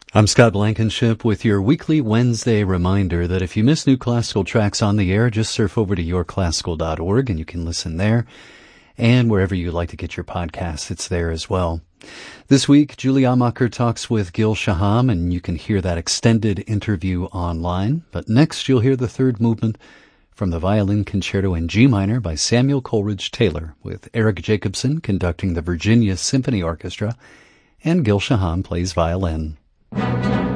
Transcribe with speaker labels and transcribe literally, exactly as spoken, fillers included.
Speaker 1: I'm Scott Blankenship with your weekly Wednesday reminder that if you miss new classical tracks on the air, just surf over to your classical dot org and you can listen there. And wherever you like to get your podcasts, it's there as well. This week, Julie Amacher talks with Gil Shaham, and you can hear that extended interview online. But next, you'll hear the third movement from the Violin Concerto in G minor by Samuel Coleridge Taylor, with Eric Jacobson conducting the Virginia Symphony Orchestra, and Gil Shaham plays violin.